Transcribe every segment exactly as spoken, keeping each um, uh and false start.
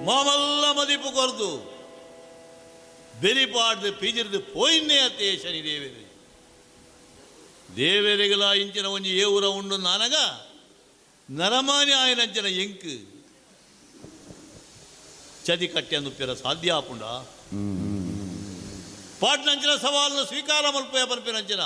ಮಾಮಲ್ಲ ಮದಿಪು ಕೊರ್ದು ಬೆರಿಪಾಡ್ದು ಪಿಜಿರ್ದು ಪೋಯಿನ್ನೇ ಅತ್ತೇ ಶನಿ ದೇವೇರಿ ದೇವೇರಿಗಲ ಇಂಚಿನ ಒಂಜಿ ಏವುರ ಉಂಡು ನಾನಗ ನರಮಾನಿ ಆಯನಂಚಿನ ಎಂಕ್ ಚದಿ ಕಟ್ಟಿ ಅಂದುಪ್ಪಿರ ಸಾಧ್ಯ ಆಪುಂಡ ಪಾಟ್ನಂಚಿನ ಸವಾಲನ್ನು ಸ್ವೀಕಾರ ಮಲ್ಪಯ ಪನ್ಪಿನಂಚಿನ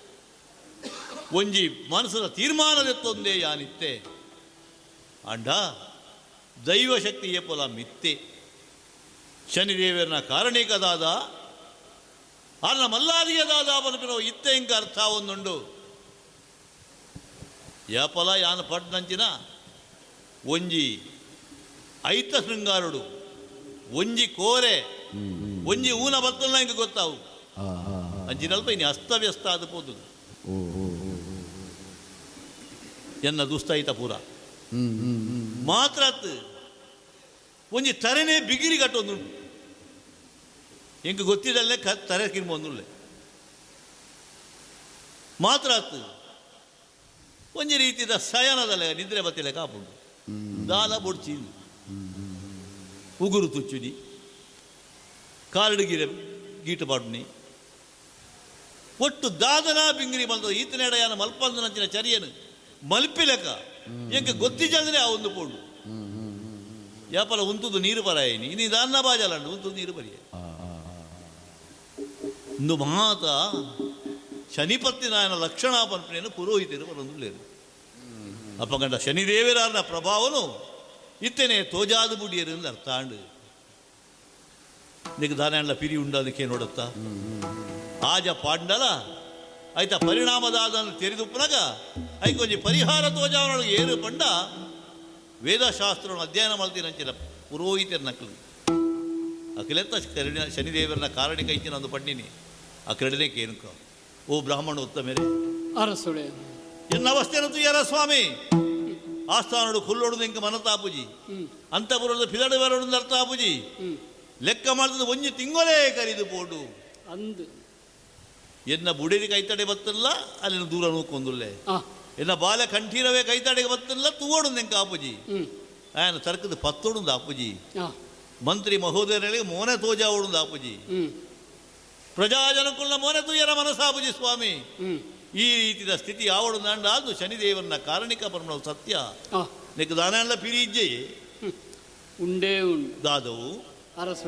ಒಂಜಿ ಮನಸ್ಸದ ತೀರ್ಮಾನದೆತ್ತೊಂದೇ ಯಾನಿತ್ತೆ ಅಂಡ ದೈವಶಕ್ತಿ ಏಪಲ ಮಿತ್ತೆ ಶನಿದೇವರನ ಕಾರಣಿಕದಾದ ಅನ್ನ ಮಲ್ಲಾದಿಯದಾದ ಪನ್ಪಿನ ಇತ್ತೆ ಇಂಕ ಅರ್ಥ ಒಂದುಂಡು ಯಾಪಲ ಯಾನ ಪಟ್ನಂಚಿನ ಒಂಜಿ ಐತ ಶೃಂಗಾರುಡು ಒಂಜಿ ಕೋರೆ ಒಂಜಿ ಊನ ಬತ್ತಲ್ಲ ಇಂಕ ಗೊತ್ತಾವು ಅಂಚಿನಲ್ಪ ಇನ್ನು ಅಸ್ತವ್ಯಸ್ತ ಅದು ಪೋದು ಎನ್ನ ದುಸ್ತೈತ ಪೂರ ಮಾತ್ರ ಒಂಜಿ ತರೆನೇ ಬಿಗಿರಿ ಕಟ್ಟೊಂದುಂಟು ಇಂಕ ಗೊತ್ತಿದ್ದಲ್ಲೇ ಕ ತರೆ ಕಿರ್ಮೊಂದುಲ್ಲೆ ಮಾತ್ರ ಒಂಜಿ ರೀತಿಯ ಸಯನದಲ್ಲೇ ನಿದ್ರೆ ಬತ್ತಿಲೆ ಕಾಪುಂಡು ದಾಲ ಬೊಡ್ಚಿ ಉಗುರು ತುಚ್ಚುನಿ ಕಾರಡುಗಿರೆ ಗೀಟು ಪಾಡುನಿ ಒಟ್ಟು ದಾದನ ಬಿಂಗಿರಿ ಬಂದ ಈತನೆಡೆಯನ ಮಲ್ಪಂದನಂಚಿನ ಚರಿಯನು ಮಲ್ಪಿಲೆಕ ಎಂಕ ಗೊತ್ತಿಜಂದ್ರೆ ಆ ಒಂದು ಪೋಡು ಯಾಪಲ ಉಂತುದು ನೀರು ಪರಾಯಿನಿ ಇನ್ನು ದಾನ್ನ ಬಾಜಲಂಡು ಉಂತುದು ನೀರು ಬರಿಯ ಇಂದು ಮಾತ ಶನಿಪತ್ತಿ ನಾಯನ ಲಕ್ಷಣ ಪನ್ಪನೇನು ಪುರೋಹಿತರು ಬರೊಂದುಲ್ಲೇರು ಅಪ್ಪಗಂಡ ಶನಿದೇವರಾರನ ಪ್ರಭಾವನು ಇತ್ತೇನೆ ತೋಜಾದು ಬುಡಿಯರು ಎಂದು ಅರ್ಥ ಅಂಡು ನಿಗ ದಾನ ಪಿರಿ ಉಂಡದಕ್ಕೆ ನೋಡುತ್ತಾ ಆಜ ಪಾಂಡಲ ಆಯ್ತ ಪರಿಣಾಮದಾದನ್ನು ತೆರೆದುಪ್ಪನಾಗ ಐಕೊಂಜಿ ಪರಿಹಾರ ತೋಜಾವನೊಳಗೆ ಏರು ಪಂಡ ವೇದಶಾಸ್ತ್ರವನ್ನು ಅಧ್ಯಯನ ಮಾಡ್ತೀರಂಚಿಲ್ಲ ಪುರೋಹಿತರ ನಕಲು ಅಖಿಲೆತ್ತ ಕರುಣ ಶನಿದೇವರನ ಕಾರಣಿಕ ಇಂಚಿನ ಒಂದು ಪಂಡಿನಿ ಆ ಕರಡನೆ ಕೇನುಕ ಓ ಬ್ರಾಹ್ಮಣ ಉತ್ತಮೇರೆ ಅರಸುಳೆ ಎನ್ನ ಅವಸ್ಥೆನಂತೂ ಯಾರ ಸ್ವಾಮಿ ಆಸ್ಥಾನಡು ಕುಲ್ಲೊಡು ಇಂಕ ಮನತಾಪುಜಿ ಅಂತಪುರದ ಪಿದಡು ಬರೋಡು ಅರ್ಥಾಪುಜಿ ಲೆಕ್ಕ ಮಾಡಿದ ಒಂಜಿ ತಿಂಗಳೇ ಕರಿದು ಪೋಡು ಅಂದು ಎನ್ನ ಬುಡೇರಿ ಕೈತಡೆ ಬತ್ತಿಲ್ಲ ಅಲ್ಲಿನ ದೂರ ನೂಕೊಂದುಲ್ಲೆ ಎನ್ನ ಬಾಲ ಕಂಠೀರವೇ ಕೈತಡೆಗೆ ಬತ್ತಿಲ್ಲ ತೂಗೋಡು ಎಂಕ ಆಪುಜಿ ಆಯನ ತರ್ಕದ ಪತ್ತೋಡು ಆಪುಜಿ ಮಂತ್ರಿ ಮಹೋದಯರಿಗೆ ಮೋನೆ ತೋಜಾ ಓಡು ಆಪುಜಿ ಪ್ರಜಾಜನಕುಲ್ಲ ಮೋನೆ ತೂಯರ ಮನಸಾಪುಜಿ ಸ್ವಾಮಿ ಈ ರೀತಿಯ ಸ್ಥಿತಿ ಯಾವಡು ನಂಡ ಅದು ಶನಿದೇವರನ್ನ ಕಾರಣಿಕ ಪರಮ ಸತ್ಯ ನೆಕ್ ದಾನ ಪಿರಿಜ್ಜೆ ಉಂಡೇ ಉಂಡು ದಾದವು ಅರಸು